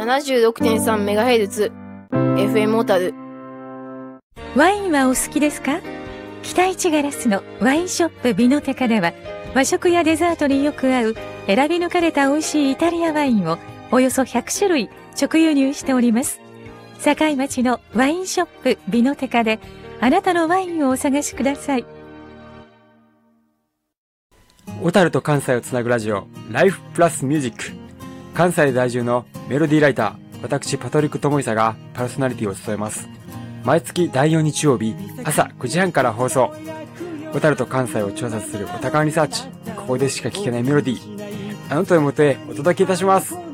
76.3MHz FM 小樽。 ワインはお好きですか？北一ガラスのワインショップビノテカでは、和食やデザートによく合う選び抜かれた美味しいイタリアワインをおよそ100種類直輸入しております。境町のワインショップビノテカであなたのワインをお探しください。 小樽と関西をつなぐラジオ、ライフプラスミュージック。関西在住のメロディーライター、私パトリック智久がパーソナリティを務めます。毎月第4日曜日朝9時半から放送。小樽と関西を調査するおたかわリサーチ。ここでしか聞けないメロディー、あなたのもとへお届けいたします。